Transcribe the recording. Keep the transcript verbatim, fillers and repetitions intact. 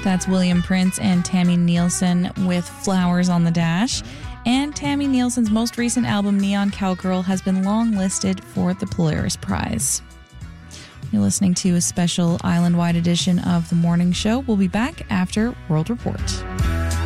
That's William Prince and Tammy Nielsen with Flowers on the Dash. And Tammy Nielsen's most recent album, Neon Cowgirl, has been long-listed for the Polaris Prize. You're listening to a special island-wide edition of The Morning Show. We'll be back after World Report.